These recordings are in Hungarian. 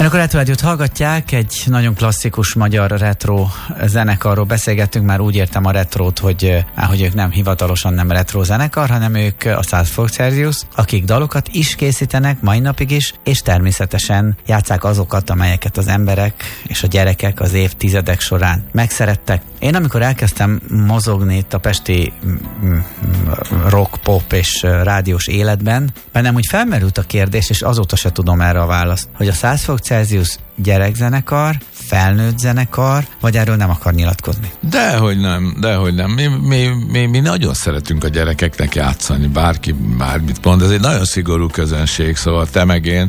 Önök a Retro Rádiót hallgatják, egy nagyon klasszikus magyar retro zenekarról beszélgettünk, már úgy értem a retrót, hogy ők nem hivatalosan nem retro zenekar, hanem ők a 100 fok Celsius, akik dalokat is készítenek mai napig is, és természetesen játsszák azokat, amelyeket az emberek és a gyerekek az évtizedek során megszerettek. Én amikor elkezdtem mozogni itt a pesti rock, pop és rádiós életben, bennem úgy felmerült a kérdés, és azóta se tudom erre a választ, hogy a 100 fok Celsius gyerekzenekar, felnőtt zenekar, vagy erről nem akar nyilatkozni? Dehogy nem. Mi nagyon szeretünk a gyerekeknek játszani, bárki bármit mond. Ez egy nagyon szigorú közönség, szóval te meg én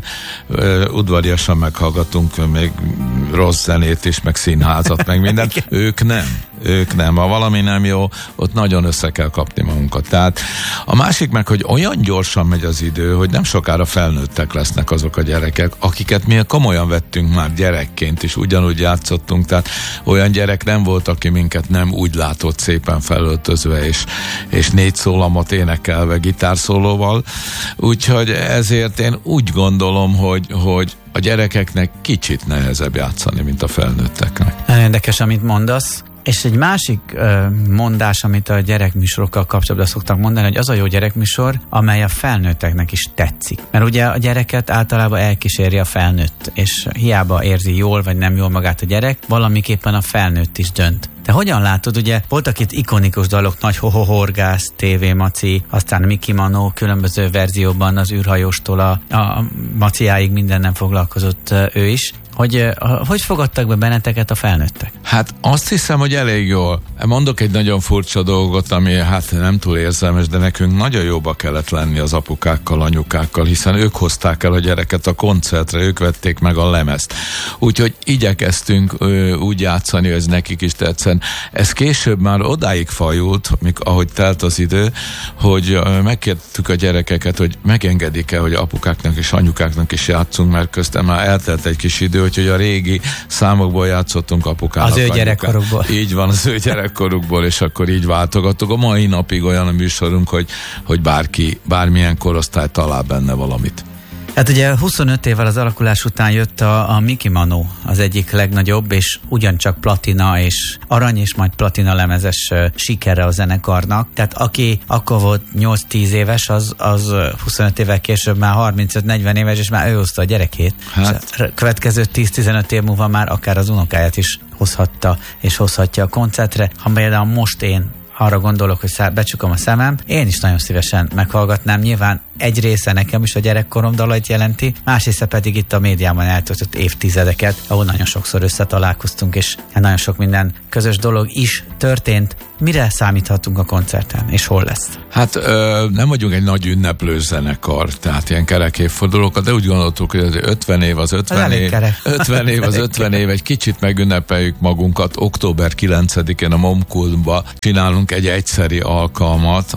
udvariasan meghallgatunk még rossz zenét is, meg színházat, meg mindent. Ők nem. Ha valami nem jó, ott nagyon össze kell kapni magunkat. Tehát a másik meg, hogy olyan gyorsan megy az idő, hogy nem sokára felnőttek lesznek azok a gyerekek, akiket mi komolyan vettünk már gyerekként is, ugyanúgy játszottunk, tehát olyan gyerek nem volt, aki minket nem úgy látott szépen felöltözve, és 4 szólamot énekelve gitárszólóval. Úgyhogy ezért én úgy gondolom, hogy a gyerekeknek kicsit nehezebb játszani, mint a felnőtteknek. Érdekes, amit mondasz. És egy másik mondás, amit a gyerekműsorokkal kapcsolatban szoktak mondani, hogy az a jó gyerekműsor, amely a felnőtteknek is tetszik. Mert ugye a gyereket általában elkíséri a felnőtt, és hiába érzi jól vagy nem jól magát a gyerek, valamiképpen a felnőtt is dönt. De hogyan látod, ugye voltak itt ikonikus dalok, Nagy Horgász, TV Maci, aztán Miki Manó, különböző verzióban az űrhajóstól a Maciáig mindennel foglalkozott ő is. Hogy fogadtak be benneteket a felnőttek? Hát azt hiszem, hogy elég jól. Mondok egy nagyon furcsa dolgot, ami hát nem túl érzelmes, de nekünk nagyon jóba kellett lenni az apukákkal, anyukákkal, hiszen ők hozták el a gyereket a koncertre, ők vették meg a lemezt. Úgyhogy igyekeztünk úgy játszani, hogy ez nekik is tetszen. Ez később már odáig fajult, ahogy telt az idő, hogy megkértük a gyerekeket, hogy megengedik-e, hogy apukáknak és anyukáknak is játszunk, mert köztem már eltelt egy kis idő, hogy a régi számokból játszottunk apukának. Az ő gyerekkorukból. Így van, az ő gyerekkorukból, és akkor így váltogattuk. A mai napig olyan a műsorunk, hogy bárki, bármilyen korosztály talál benne valamit. Hát ugye 25 évvel az alakulás után jött a Miki Manó, az egyik legnagyobb, és ugyancsak platina és arany, és majd platina lemezes sikere a zenekarnak. Tehát aki akkor volt 8-10 éves, az 25 évvel később már 35-40 éves, és már ő hozta a gyerekét. Hát. Következő 10-15 év múlva már akár az unokáját is hozhatta, és hozhatja a koncertre. Ha például most én arra gondolok, hogy becsukom a szemem, én is nagyon szívesen meghallgatnám. Nyilván egy része nekem is a gyerekkorom dalait jelenti, más része pedig itt a médiában eltöltött évtizedeket, ahol nagyon sokszor összetalálkoztunk, és nagyon sok minden közös dolog is történt. Mire számíthatunk a koncerten, és hol lesz? Hát nem vagyunk egy nagy ünneplő zenekar, tehát ilyen kerek évfordulókat, de úgy gondoltuk, hogy az 50 év az 50 év, 50 év az 50 év, egy kicsit megünnepeljük magunkat. Október 9-én a Momkultba csinálunk egy egyszeri alkalmat,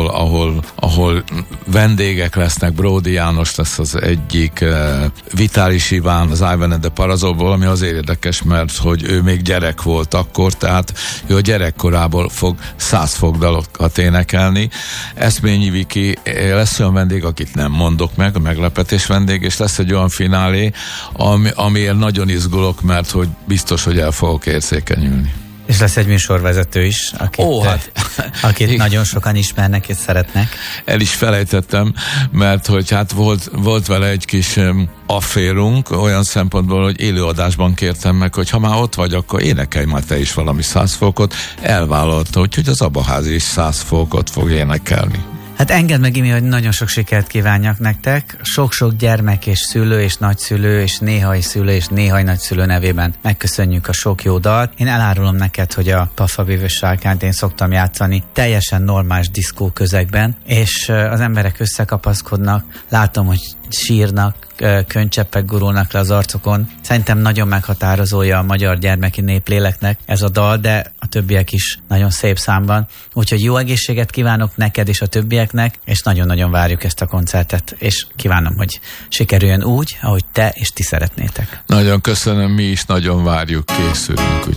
ahol vendégek lesznek, Bródi János lesz az egyik, Vitális Iván, az Ivan and the Parazolból, ami azért érdekes, mert hogy ő még gyerek volt akkor, tehát ő a gyerekkorából fog 100 fok dalokat énekelni. Eszményi Viki lesz olyan vendég, akit nem mondok meg, a meglepetés vendég, és lesz egy olyan finálé, amiért nagyon izgulok, mert hogy biztos, hogy el fogok érzékenyülni. És lesz egy műsorvezető is, akit nagyon sokan ismernek és szeretnek. El is felejtettem, mert hogy hát volt vele egy kis afférunk, olyan szempontból, hogy élőadásban kértem meg, hogy ha már ott vagy, akkor énekelj már te is valami 100 fokot. Elvállalta, úgyhogy az Abaházi is 100 fokot fog énekelni. Hát engedd meg, Imi, hogy nagyon sok sikert kívánjak nektek. Sok-sok gyermek és szülő és nagyszülő és néhai szülő és néhai nagyszülő nevében megköszönjük a sok jó dalt. Én elárulom neked, hogy a Paffa Bívős Sárkányt én szoktam játszani teljesen normális diszkó közegben, és az emberek összekapaszkodnak, látom, hogy sírnak, könycseppek gurulnak le az arcokon. Szerintem nagyon meghatározója a magyar gyermeki népléleknek ez a dal, de a többiek is nagyon szép számban. Úgyhogy jó egészséget kívánok neked és a többieknek, és nagyon-nagyon várjuk ezt a koncertet, és kívánom, hogy sikerüljön úgy, ahogy te és ti szeretnétek. Nagyon köszönöm, mi is nagyon várjuk, készülünk.